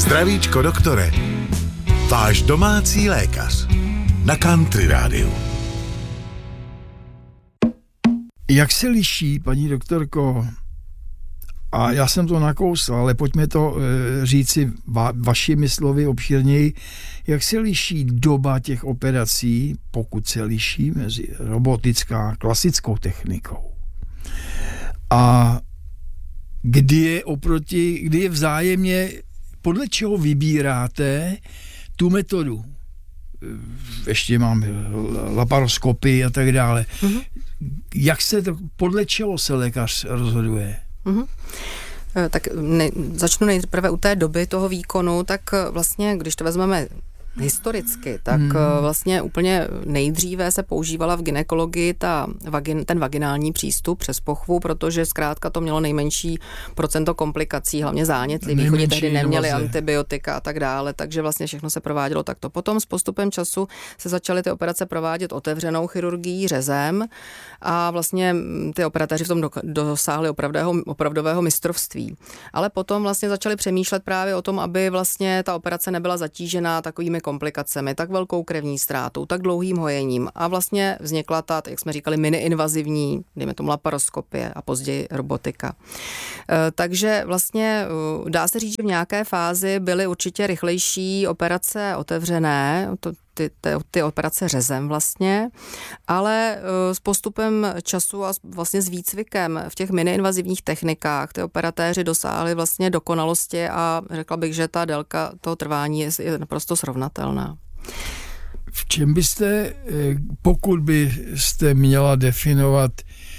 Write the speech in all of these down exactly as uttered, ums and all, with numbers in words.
Zdravíčko, doktore. Váš domácí lékař na Country Rádiu. Jak se liší, paní doktorko, a já jsem to nakousl, ale pojďme to e, říci va, vašimi slovy obšírněji, jak se liší doba těch operací, pokud se liší mezi robotická a klasickou technikou. A kdy je oproti, kdy je vzájemně, podle čeho vybíráte tu metodu. Ještě mám laparoskopii a tak dále. Mm-hmm. Jak se to, podle čeho se lékař rozhoduje? Mm-hmm. Tak ne, začnu nejprve u té doby toho výkonu, tak vlastně, když to vezmeme historicky, tak hmm. vlastně úplně nejdříve se používala v gynekologii ta, vagin, ten vaginální přístup přes pochvu, protože zkrátka to mělo nejmenší procento komplikací, hlavně zánětlivých. Oni tehdy neměli invaze, antibiotika a tak dále, takže vlastně všechno se provádělo takto. Potom s postupem času se začaly ty operace provádět otevřenou chirurgií, řezem a vlastně ty operatéři v tom dosáhli opravdového, opravdového mistrovství. Ale potom vlastně začali přemýšlet právě o tom, aby vlastně ta operace nebyla zatížená takovými komplikacemi, tak velkou krevní ztrátou, tak dlouhým hojením a vlastně vznikla ta, jak jsme říkali, miniinvazivní, dejme tomu laparoskopie a později robotika. E, takže vlastně dá se říct, že v nějaké fázi byly určitě rychlejší operace otevřené, to, ty, ty, ty operace řezem vlastně, ale s postupem času a vlastně s výcvikem v těch miniinvazivních technikách ty operatéři dosáhli vlastně dokonalosti a řekla bych, že ta délka toho trvání je, je naprosto srovnatelná. V čem byste, pokud byste měla definovat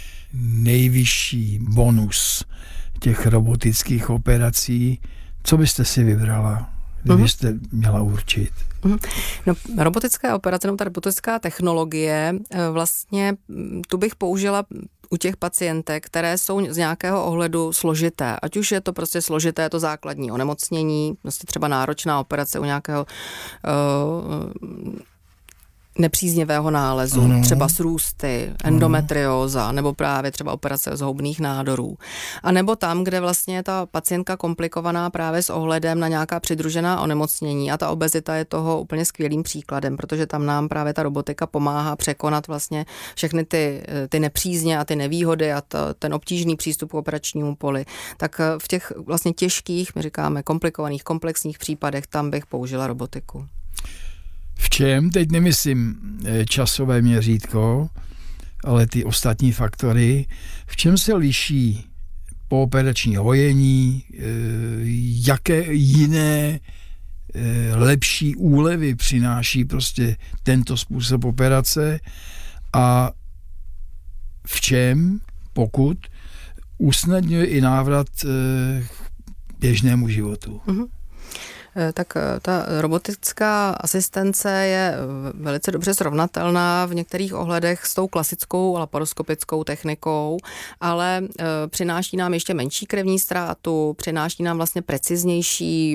nejvyšší bonus těch robotických operací, co byste si vybrala, kdybyste měla určit? No, robotická operace, no ta robotická technologie, vlastně tu bych použila u těch pacientek, které jsou z nějakého ohledu složité. Ať už je to prostě složité, to základní onemocnění, prostě třeba náročná operace u nějakého uh, nepříznivého nálezu, ano. Třeba srůsty, endometrióza, nebo právě třeba operace zhoubných nádorů. A nebo tam, kde vlastně je ta pacientka komplikovaná právě s ohledem na nějaká přidružená onemocnění a ta obezita je toho úplně skvělým příkladem, protože tam nám právě ta robotika pomáhá překonat vlastně všechny ty, ty nepřízně a ty nevýhody a to, ten obtížný přístup k operačnímu poli. Tak v těch vlastně těžkých, my říkáme komplikovaných, komplexních případech, tam bych použila robotiku. V čem, teď nemyslím časové měřítko, ale ty ostatní faktory, v čem se liší pooperační hojení, jaké jiné lepší úlevy přináší prostě tento způsob operace a v čem, pokud, usnadňuje i návrat k běžnému životu. Mm-hmm. Tak ta robotická asistence je velice dobře srovnatelná v některých ohledech s tou klasickou laparoskopickou technikou, ale přináší nám ještě menší krevní ztrátu, přináší nám vlastně preciznější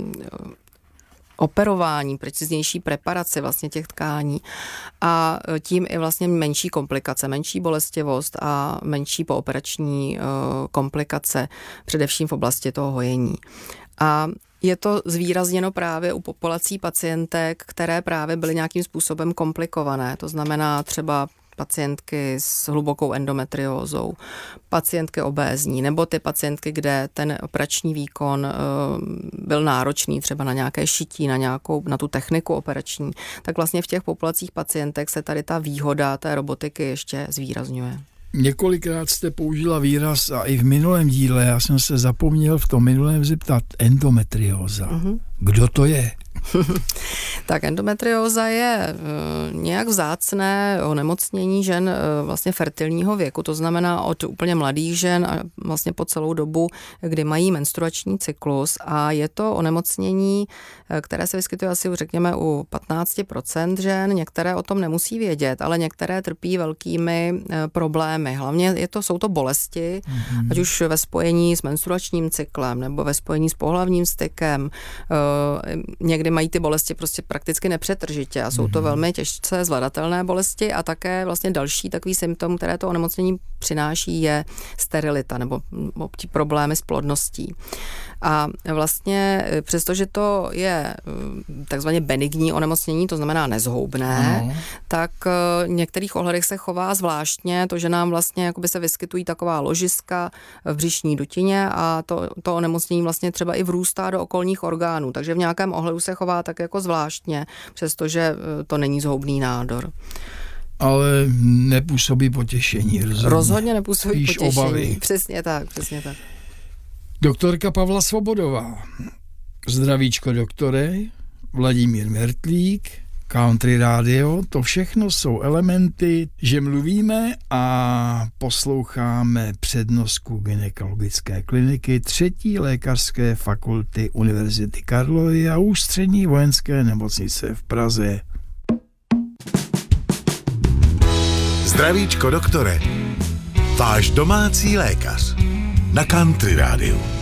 operování, preciznější preparaci vlastně těch tkání a tím i vlastně menší komplikace, menší bolestivost a menší pooperační komplikace, především v oblasti toho hojení. A je to zvýrazněno právě u populací pacientek, které právě byly nějakým způsobem komplikované. To znamená třeba pacientky s hlubokou endometriózou, pacientky obézní, nebo ty pacientky, kde ten operační výkon e, byl náročný třeba na nějaké šití, na nějakou, na tu techniku operační, tak vlastně v těch populacích pacientek se tady ta výhoda té robotiky ještě zvýrazňuje. Několikrát jste použila výraz a i v minulém díle, já jsem se zapomněl v tom minulém zeptat, endometrióza. Mm-hmm. Kdo to je? Tak endometrióza je uh, nějak vzácné onemocnění žen uh, vlastně fertilního věku, to znamená od úplně mladých žen a vlastně po celou dobu, kdy mají menstruační cyklus a je to onemocnění, uh, které se vyskytuje asi řekněme u patnáct procent žen, některé o tom nemusí vědět, ale některé trpí velkými uh, problémy, hlavně je to, jsou to bolesti, mm-hmm. ať už ve spojení s menstruačním cyklem nebo ve spojení s pohlavním stykem, uh, někdy mají ty bolesti prostě prakticky nepřetržitě a jsou to velmi těžce zvladatelné bolesti a také vlastně další takový symptom, které to onemocnění přináší, je sterilita nebo problémy s plodností. A vlastně přestože to je takzvaně benigní onemocnění, to znamená nezhoubné, ano. tak v některých ohledech se chová zvláštně, to, že nám vlastně jakoby se vyskytují taková ložiska v břišní dutině a to, to onemocnění vlastně třeba i vrůstá do okolních orgánů, takže v nějakém ohledu se chová tak jako zvláštně, přestože to není zhoubný nádor. Ale nepůsobí potěšení. Rozhodně, rozhodně nepůsobí Spíš potěšení. Obavy. Přesně tak, přesně tak. Doktorka Pavla Svobodová. Zdravíčko doktore, Vladimír Mertlík, Country Radio, to všechno jsou elementy, že mluvíme a posloucháme přednosku gynekologické kliniky třetí lékařské fakulty Univerzity Karlovy a Ústřední vojenské nemocnice v Praze. Zdravíčko doktore, váš domácí lékař na Country Rádiu.